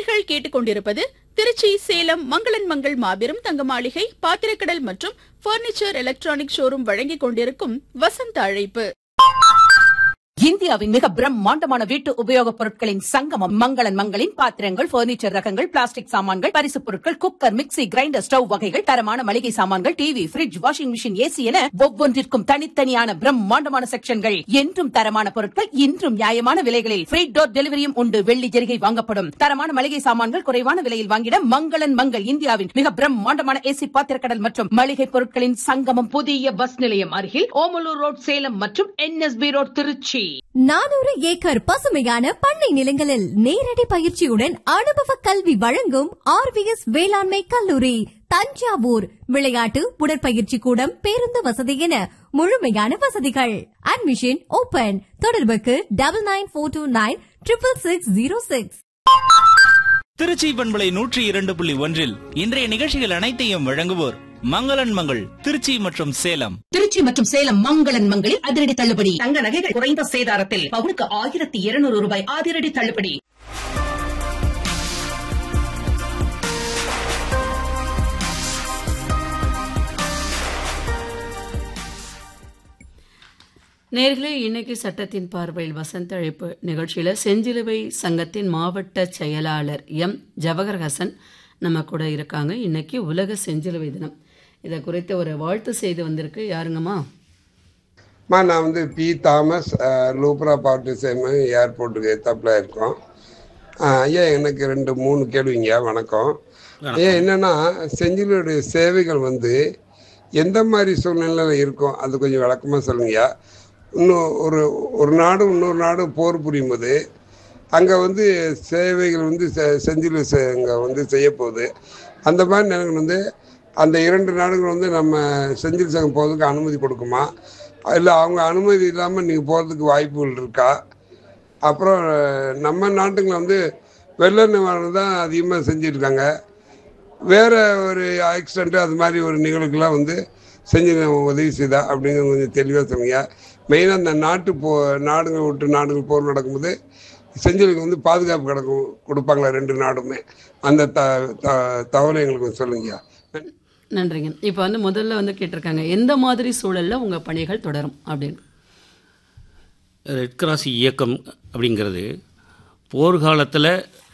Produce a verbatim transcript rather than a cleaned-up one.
நேர்கள் கேட்டுக்கொண்டிருப்பது திருச்சி சேலம் மங்களன் மங்கள் மாபெரும் தங்க மாளிகை பாத்திரக்கடல் மற்றும் பர்னிச்சர் எலக்ட்ரானிக் ஷோரூம் வழங்கிக் கொண்டிருக்கும் வசந்த அழைப்பு. இந்தியாவின் மிக பிரம்மாண்டமான வீட்டு உபயோகப் பொருட்களின் சங்கமம் மங்களன் மங்களின் பாத்திரங்கள், பர்னிச்சர் ரகங்கள், பிளாஸ்டிக் சாமான்கள், பரிசுப் பொருட்கள், குக்கர், மிக்ஸி, கிரைண்டர், ஸ்டவ் வகைகள், தரமான மளிகை சாமான்கள், TV, fridge, washing machine, AC என ஒவ்வொன்றிற்கும் தனித்தனியான பிரம்மாண்டமான செக்ஷன்கள். என்றும் தரமான பொருட்கள், இன்றும் நியாயமான விலைகளில் ஃப்ரீ டோர் டெலிவரியும் உண்டு. வெள்ளி ஜெரிகை வாங்கப்படும். தரமான மளிகை சாமான்கள் குறைவான விலையில் வாங்கிட மங்களன் மங்கள். இந்தியாவின் மிக பிரம்மாண்டமான ஏசி பாத்திரக்கடல் மற்றும் மளிகை பொருட்களின் சங்கமம். புதிய பஸ் நிலையம் அருகில் ஓமலூர் ரோட் சேலம் மற்றும் என்எஸ்பி ரோட் திருச்சி. நானூறு ஏக்கர் பசுமையான பண்ணை நிலங்களில் நேரடி பயிற்சியுடன் அனுபவ கல்வி வழங்கும் ஆர்விஎஸ் வேளாண்மை கல்லூரி தஞ்சாவூர். விளையாட்டு, உடற்பயிற்சி கூடம், பேருந்து வசதி என முழுமையான வசதிகள். Admission open. தொடர்புக்கு டபுள் நைன் போர் two nine triple six zero six. Trichy பண்பலை நூற்றி இரண்டு புள்ளி ஒன்றில் இன்றைய நிகழ்ச்சிகள் அனைத்தையும் வழங்குவோர் மங்களன் மங்கள் திருச்சி மற்றும் சேலம். திருச்சி மற்றும் சேலம் மங்களன் மங்களில் அதிரடி தள்ளுபடி. தங்க நகைகள் குறைந்த சேதாரத்தில் பவுனுக்கு ஆயிரத்தி இருநூறு ரூபாய் அதிரடி தள்ளுபடி. நேர்களே, இன்னைக்கு சட்டத்தின் பார்வையில் வசந்த அழைப்பு நிகழ்ச்சியில செஞ்சிலுவை சங்கத்தின் மாவட்ட செயலாளர் எம் ஜவஹர் ஹசன் நம்ம கூட இருக்காங்க. இன்னைக்கு உலக செஞ்சிலுவை தினம். இதை குறித்த ஒரு வாழ்த்து செய்து வந்திருக்கு. யாருங்கம்மா? மா நான் வந்து P Thomas, Nubra party same ஏர்போர்ட்டுக்கு எத்தாப்பில் இருக்கோம். ஐயா, எனக்கு ரெண்டு மூணு கேள்விங்க. வணக்கம் ஐயா. என்னன்னா, செஞ்சிலுடைய சேவைகள் வந்து எந்த மாதிரி சூழ்நிலையில் இருக்கும், அது கொஞ்சம் விளக்கமாக சொல்லுங்கய்யா. இன்னும் ஒரு ஒரு நாடு இன்னொரு நாடு போர் புரியும் போது அங்கே வந்து சேவைகள் வந்து செ செஞ்சிலு அங்கே வந்து செய்யப்போகுது. அந்த மாதிரி நேரங்கள் வந்து அந்த இரண்டு நாடுகள் வந்து நம்ம செஞ்சில் சங்கம் போகிறதுக்கு அனுமதி கொடுக்குமா, இல்லை அவங்க அனுமதி இல்லாமல் நீங்கள் போகிறதுக்கு வாய்ப்புகள் இருக்கா? அப்புறம் நம்ம நாட்டுங்களை வந்து வெள்ள நிவாரணம் தான் அதிகமாக செஞ்சுருக்காங்க. வேறு ஒரு ஆக்சிடெண்ட்டு அது மாதிரி ஒரு நிகழ்வுக்கெல்லாம் வந்து செஞ்சு உதவி செய்தா அப்படிங்கிறது கொஞ்சம் தெளிவாக சொல்லுங்க. மெயினாக இந்த நாட்டு போ நாடுகள் விட்டு நாடுகள் போர் நடக்கும்போது செஞ்சிலுக்கு வந்து பாதுகாப்பு கிடக்கும் கொடுப்பாங்களா ரெண்டு நாடுமே, அந்த த தகவலை எங்களுக்கு சொல்லுங்கய்யா. நன்றிங்க. இப்போ வந்து முதல்ல வந்து கேட்டிருக்காங்க, எந்த மாதிரி சூழலில் உங்கள் பணிகள் தொடரும் அப்படின்னு. ரெட் கிராஸ் இயக்கம் அப்படிங்கிறது போர்க்காலத்தில்